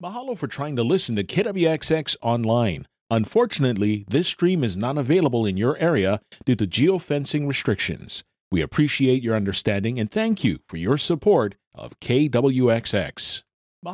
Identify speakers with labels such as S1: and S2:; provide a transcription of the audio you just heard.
S1: Mahalo for trying to listen to KWXX online. Unfortunately, this stream is not available in your area due to geofencing restrictions. We appreciate your understanding and thank you for your support of KWXX.